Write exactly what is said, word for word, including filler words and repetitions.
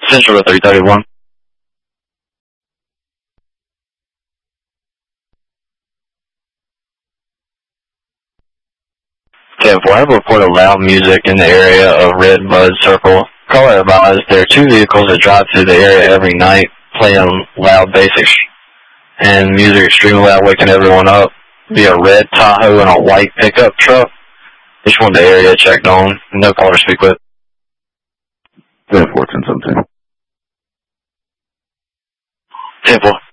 Central to three thirty-one. ten four, I have reported loud music in the area of Red Bud Circle. Caller advised there are two vehicles that drive through the area every night playing loud basics and music extremely loud, waking everyone up. Be a red Tahoe and a white pickup truck. Just wanted the area checked on. No caller to speak with. ten four, ten seventeen. ten four.